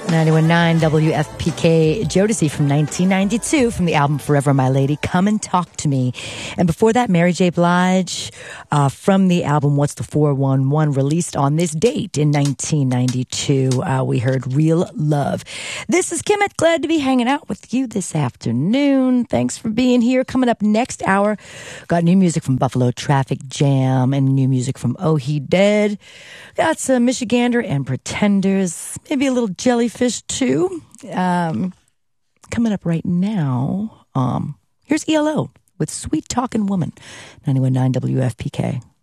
91.9 WFPK, Jodeci from 1992 from the album Forever My Lady, Come and Talk to Me. And before that, Mary J. Blige from the album What's the 411, released on this date in 1992. We heard Real Love. This is Kimmett, glad to be hanging out with you this afternoon. Thanks for being here. Coming up next hour, got new music from Buffalo Traffic Jam and new music from Oh He Dead. Got some Michigander and Pretenders, maybe a little Jellyfish too. Coming up right now, here's ELO with Sweet Talkin' Woman, 91.9 WFPK.